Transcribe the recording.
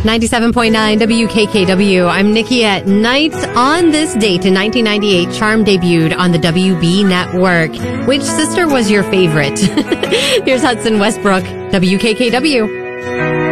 97.9 WKKW. I'm Nikki at Night. On this date in 1998, Charm debuted on the WB network. Which sister was your favorite? Here's Hudson Westbrook, WKKW.